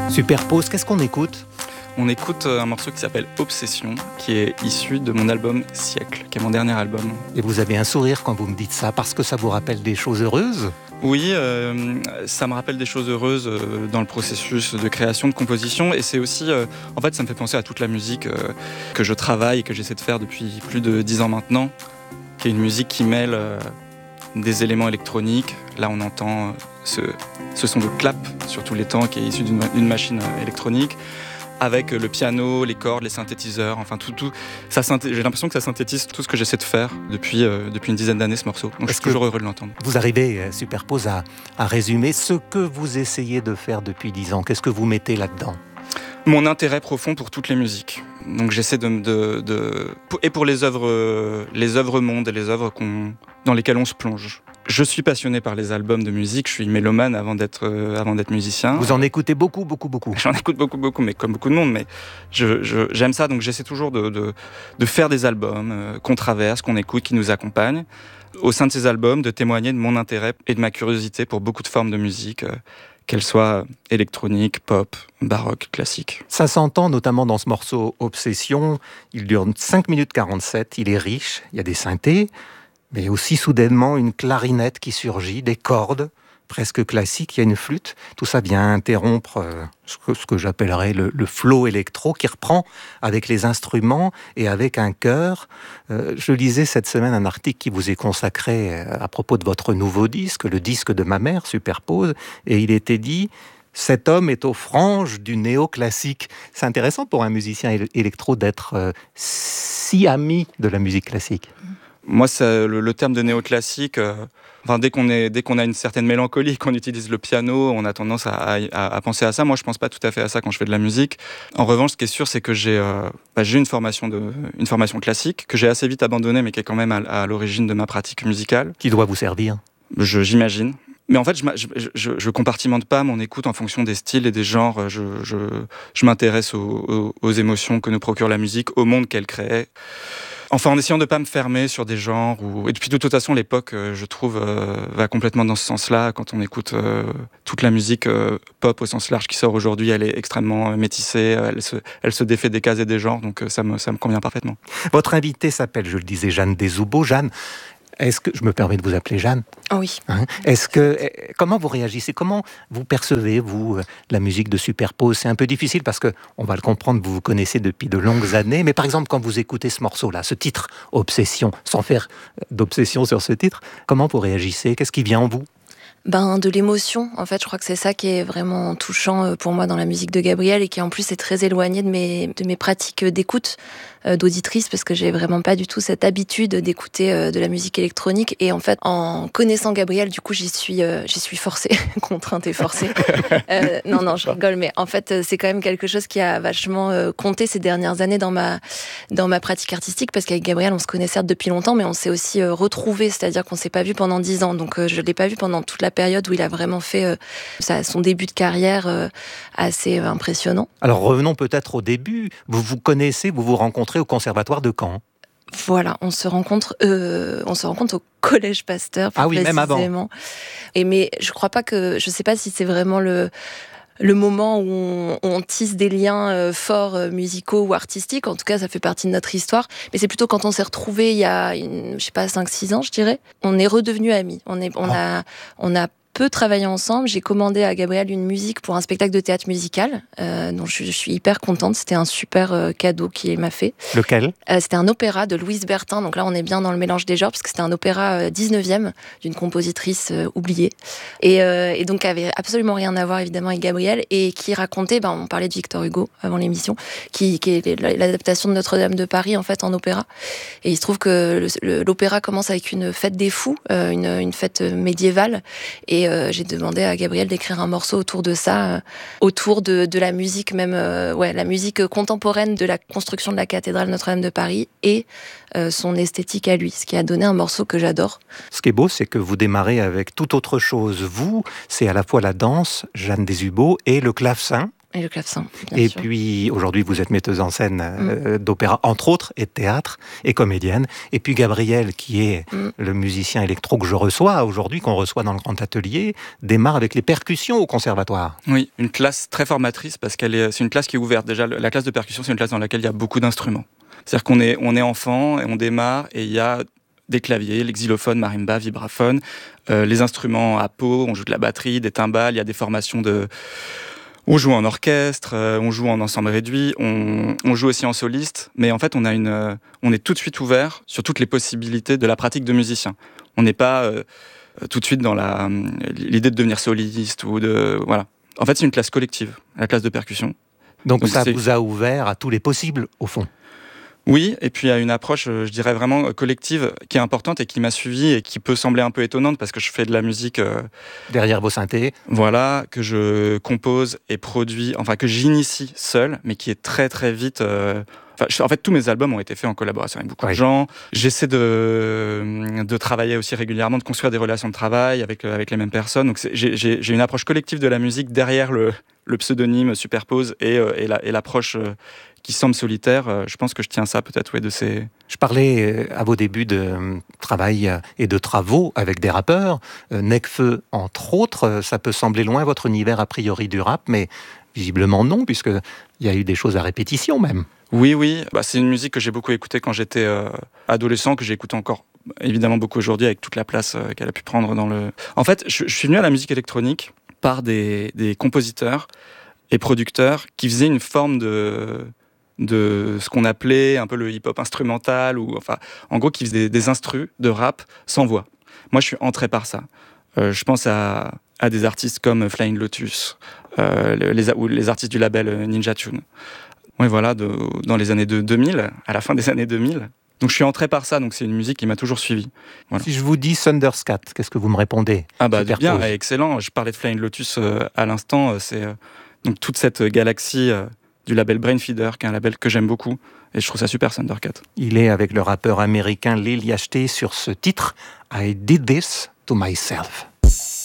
Superpose, qu'est-ce qu'on écoute ? On écoute un morceau qui s'appelle Obsession, qui est issu de mon album Siècle, qui est mon dernier album. Et vous avez un sourire quand vous me dites ça, parce que ça vous rappelle des choses heureuses ? Oui, ça me rappelle des choses heureuses dans le processus de création, de composition. Et c'est aussi, en fait, ça me fait penser à toute la musique que je travaille et que j'essaie de faire depuis plus de 10 ans maintenant, qui est une musique qui mêle des éléments électroniques. Là, on entend ce son de clap sur tous les temps, qui est issu d'une machine électronique, avec le piano, les cordes, les synthétiseurs, enfin tout ça j'ai l'impression que ça synthétise tout ce que j'essaie de faire depuis une dizaine d'années, ce morceau. Donc je suis toujours heureux de l'entendre. Vous arrivez, Superpose, à résumer ce que vous essayez de faire depuis 10 ans. Qu'est-ce que vous mettez là-dedans ? Mon intérêt profond pour toutes les musiques. Donc j'essaie et pour les œuvres mondes et les œuvres dans lesquelles on se plonge. Je suis passionné par les albums de musique, je suis mélomane avant d'être musicien. Vous en écoutez beaucoup ? J'en écoute beaucoup, mais comme beaucoup de monde, mais j'aime ça, donc j'essaie toujours de faire des albums qu'on traverse, qu'on écoute, qui nous accompagnent. Au sein de ces albums, de témoigner de mon intérêt et de ma curiosité pour beaucoup de formes de musique, qu'elles soient électroniques, pop, baroque, classique. Ça s'entend notamment dans ce morceau Obsession, il dure 5 minutes 47, il est riche, il y a des synthés, mais aussi soudainement une clarinette qui surgit, des cordes presque classiques, il y a une flûte. Tout ça vient interrompre ce que j'appellerais le flow électro qui reprend avec les instruments et avec un chœur. Je lisais cette semaine un article qui vous est consacré à propos de votre nouveau disque, le disque de ma mère, Superpose, et il était dit « Cet homme est aux franges du néoclassique ». C'est intéressant pour un musicien électro d'être si ami de la musique classique. Moi, le terme de néoclassique, dès qu'on a une certaine mélancolie, qu'on utilise le piano, on a tendance à penser à ça. Moi, je pense pas tout à fait à ça quand je fais de la musique. En revanche, ce qui est sûr, c'est que j'ai une formation classique, que j'ai assez vite abandonnée, mais qui est quand même à l'origine de ma pratique musicale. Qui doit vous servir ? J'imagine. Mais en fait, je compartimente pas mon écoute en fonction des styles et des genres. Je m'intéresse aux émotions que nous procure la musique, au monde qu'elle crée. Enfin, en essayant de ne pas me fermer sur des genres. Et puis, de toute façon, l'époque, je trouve, va complètement dans ce sens-là. Quand on écoute toute la musique pop au sens large qui sort aujourd'hui, elle est extrêmement métissée. Elle se défait des cases et des genres. Donc, ça me convient parfaitement. Votre invitée s'appelle, je le disais, Jeanne Desoubeaux. Jeanne, est-ce que je me permets de vous appeler Jeanne ? Oh oui. Comment vous réagissez ? Comment vous percevez, vous, la musique de Superpose ? C'est un peu difficile parce que, on va le comprendre, vous vous connaissez depuis de longues années. Mais par exemple, quand vous écoutez ce morceau-là, ce titre, Obsession, sans faire d'obsession sur ce titre, comment vous réagissez ? Qu'est-ce qui vient en vous ? De l'émotion, en fait, je crois que c'est ça qui est vraiment touchant pour moi dans la musique de Gabriel et qui en plus est très éloigné de mes pratiques d'écoute, d'auditrice, parce que j'ai vraiment pas du tout cette habitude d'écouter de la musique électronique. Et en fait, en connaissant Gabriel, du coup, j'y suis forcée, contrainte et forcée. Non, je rigole, mais en fait, c'est quand même quelque chose qui a vachement compté ces dernières années dans ma pratique artistique, parce qu'avec Gabriel, on se connaît certes depuis longtemps, mais on s'est aussi retrouvés, c'est-à-dire qu'on s'est pas vu pendant 10 ans. Donc, je l'ai pas vu pendant toute la période où il a vraiment fait son début de carrière assez impressionnant. Alors revenons peut-être au début. Vous vous connaissez, vous vous rencontrez au Conservatoire de Caen. Voilà, on se rencontre au Collège Pasteur. Ah oui, même avant. Mais je sais pas si c'est vraiment le moment où on tisse des liens forts musicaux ou artistiques. En tout cas, ça fait partie de notre histoire. Mais c'est plutôt quand on s'est retrouvés il y a, 5-6 ans, je dirais. On est redevenus amis. On a peu travaillé ensemble. J'ai commandé à Gabriel une musique pour un spectacle de théâtre musical, dont je suis hyper contente. C'était un super cadeau qu'il m'a fait. Lequel ? C'était un opéra de Louise Bertin. Donc là, on est bien dans le mélange des genres, parce que c'était un opéra 19e d'une compositrice oubliée. Et donc, qui avait absolument rien à voir, évidemment, avec Gabriel, et qui racontait, on parlait de Victor Hugo avant l'émission, qui est l'adaptation de Notre-Dame de Paris, en fait, en opéra. Et il se trouve que l'opéra commence avec une fête des fous, une fête médiévale. Et j'ai demandé à Gabriel d'écrire un morceau autour de ça, autour de la musique même, la musique contemporaine de la construction de la cathédrale Notre-Dame de Paris et son esthétique à lui, ce qui a donné un morceau que j'adore. Ce qui est beau, c'est que vous démarrez avec toute autre chose. Vous, c'est à la fois la danse, Jeanne Desoubeaux, et le clavecin. Et le clavecin, bien Et sûr. puis, aujourd'hui, vous êtes metteuse en scène d'opéra, entre autres, et de théâtre, et comédienne. Et puis, Gabriel, qui est le musicien électro que je reçois aujourd'hui, qu'on reçoit dans le grand atelier, démarre avec les percussions au conservatoire. Oui, une classe très formatrice parce c'est une classe qui est ouverte. Déjà, la classe de percussion, c'est une classe dans laquelle il y a beaucoup d'instruments. C'est-à-dire on est enfant et on démarre et il y a des claviers, les xylophones, marimba, vibraphone, les instruments à peau, on joue de la batterie, des timbales, il y a des formations on joue en orchestre, on joue en ensemble réduit, on joue aussi en soliste, mais en fait on est tout de suite ouvert sur toutes les possibilités de la pratique de musicien. On n'est pas tout de suite dans l'idée de devenir soliste ou voilà. En fait c'est une classe collective, la classe de percussion. Donc ça vous a ouvert à tous les possibles, au fond. Oui, et puis il y a une approche, je dirais vraiment collective, qui est importante et qui m'a suivi et qui peut sembler un peu étonnante parce que je fais de la musique... derrière vos synthés. Voilà, que je compose et produis, enfin que j'initie seul, mais qui est très très vite... en fait, tous mes albums ont été faits en collaboration avec beaucoup de gens. J'essaie de travailler aussi régulièrement, de construire des relations de travail avec les mêmes personnes. Donc j'ai une approche collective de la musique derrière le pseudonyme superpose et l'approche qui semble solitaire. Je pense que je tiens ça peut-être de ces... Je parlais à vos débuts de travail et de travaux avec des rappeurs. Nekfeu, entre autres, ça peut sembler loin votre univers a priori du rap, mais visiblement non, puisqu'il y a eu des choses à répétition même. Oui. C'est une musique que j'ai beaucoup écoutée quand j'étais adolescent, que j'écoute encore évidemment beaucoup aujourd'hui avec toute la place qu'elle a pu prendre dans le... En fait, je suis venu à la musique électronique par des compositeurs et producteurs qui faisaient une forme de ce qu'on appelait un peu le hip-hop instrumental, ou enfin, en gros, qui faisaient des instrus de rap sans voix. Moi, je suis entré par ça. Je pense à des artistes comme Flying Lotus, ou les artistes du label Ninja Tune. Oui, voilà, dans les années 2000, à la fin des années 2000. Donc je suis entré par ça, donc c'est une musique qui m'a toujours suivi. Voilà. Si je vous dis Thunderscat, qu'est-ce que vous me répondez? Bien, excellent. Je parlais de Flying Lotus à l'instant. C'est donc toute cette galaxie du label Brainfeeder, qui est un label que j'aime beaucoup. Et je trouve ça super, Thundercat. Il est avec le rappeur américain Lil Yachty sur ce titre, I Did This to Myself.